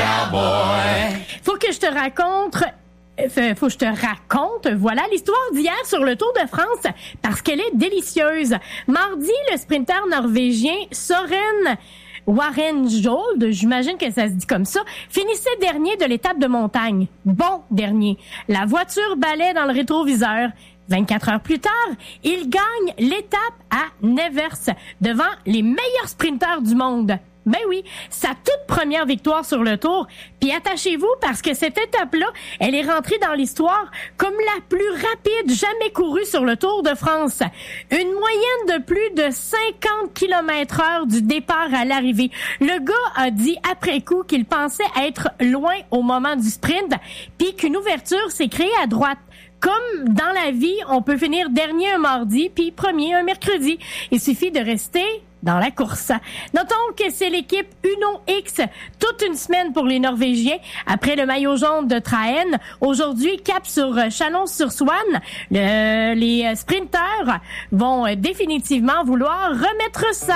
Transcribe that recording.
cowboy. Faut que je te raconte, voilà, l'histoire d'hier sur le Tour de France, parce qu'elle est délicieuse. Mardi, le sprinter norvégien Søren Warrenjold, j'imagine que ça se dit comme ça, finissait dernier de l'étape de montagne. Bon dernier. La voiture balai dans le rétroviseur. 24 heures plus tard, il gagne l'étape à Nevers devant les meilleurs sprinteurs du monde. Ben oui, sa toute première victoire sur le Tour. Puis attachez-vous parce que cette étape-là, elle est rentrée dans l'histoire comme la plus rapide jamais courue sur le Tour de France. Une moyenne de plus de 50 km/h du départ à l'arrivée. Le gars a dit après coup qu'il pensait être loin au moment du sprint, puis qu'une ouverture s'est créée à droite. Comme dans la vie, on peut finir dernier un mardi, puis premier un mercredi. Il suffit de rester dans la course. Notons que c'est l'équipe Uno X toute une semaine pour les Norvégiens. Après le maillot jaune de Traen, aujourd'hui, cap sur Chalon-sur-Saône. Les sprinteurs vont définitivement vouloir remettre ça.